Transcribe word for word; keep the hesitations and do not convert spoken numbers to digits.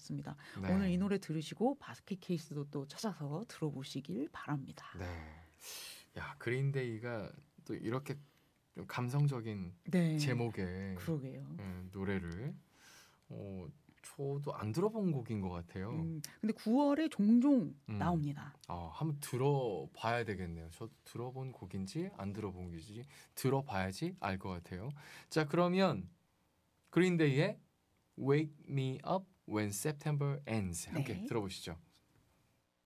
같습니다. 네. 오늘 이 노래 들으시고 바스켓 케이스도 또 찾아서 들어보시길 바랍니다. 네. 야, 그린데이가 또 이렇게 좀 감성적인 네. 제목의 그러게요. 예, 노래를 어, 저도 안 들어본 곡인 것 같아요. 음, 근데 구월에 종종 음. 나옵니다. 어, 한번 들어봐야 되겠네요. 저도 들어본 곡인지 안 들어본 곡인지 들어봐야지 알 것 같아요. 자, 그러면 그린데이의 Wake Me Up When September Ends 함께 네. 들어보시죠.